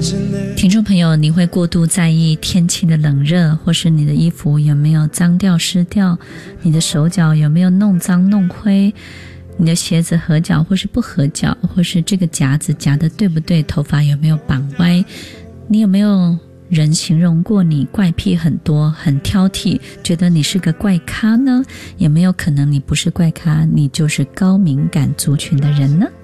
听众朋友，你会过度在意天气的冷热，或是你的衣服有没有脏掉湿掉，你的手脚有没有弄脏弄灰，你的鞋子合脚或是不合脚，或是这个夹子夹得对不对，头发有没有绑歪，你有没有人形容过你怪癖很多，很挑剔，觉得你是个怪咖呢？有没有可能你不是怪咖，你就是高敏感族群的人呢？